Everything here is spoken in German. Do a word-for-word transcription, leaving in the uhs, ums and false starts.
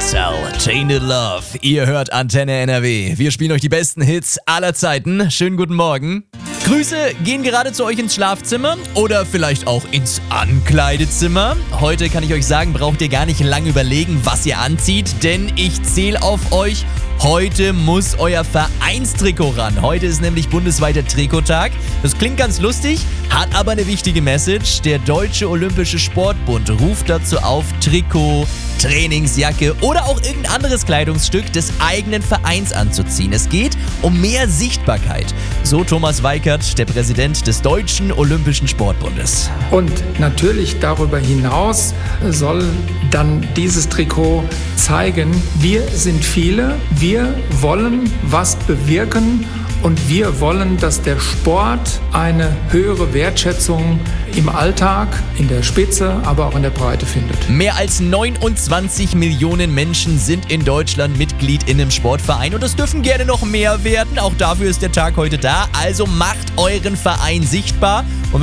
Cell, Tainted Love. Ihr hört Antenne N R W. Wir spielen euch die besten Hits aller Zeiten. Schönen guten Morgen. Grüße gehen gerade zu euch ins Schlafzimmer oder vielleicht auch ins Ankleidezimmer. Heute kann ich euch sagen, braucht ihr gar nicht lange überlegen, was ihr anzieht, denn ich zähle auf euch. Heute muss euer Vereinstrikot ran. Heute ist nämlich bundesweiter Trikottag. Das klingt ganz lustig, hat aber eine wichtige Message. Der Deutsche Olympische Sportbund ruft dazu auf, Trikot, Trainingsjacke oder auch irgendein anderes Kleidungsstück des eigenen Vereins anzuziehen. Es geht um mehr Sichtbarkeit. So Thomas Weikert, der Präsident des Deutschen Olympischen Sportbundes. Und natürlich darüber hinaus soll dann dieses Trikot zeigen, wir sind viele, wir wollen was bewirken und wir wollen, dass der Sport eine höhere Wertschätzung im Alltag, in der Spitze, aber auch in der Breite findet. Mehr als neunundzwanzig Millionen Menschen sind in Deutschland Mitglied in einem Sportverein und es dürfen gerne noch mehr werden. Auch dafür ist der Tag heute da. Also macht euren Verein sichtbar. Und